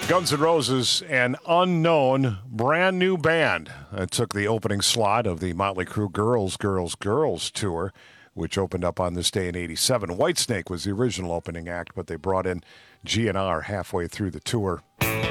Guns N' Roses, an unknown brand new band, took the opening slot of the Motley Crue Girls tour, which opened up on this day in '87. Whitesnake was the original opening act, but they brought in GNR halfway through the tour.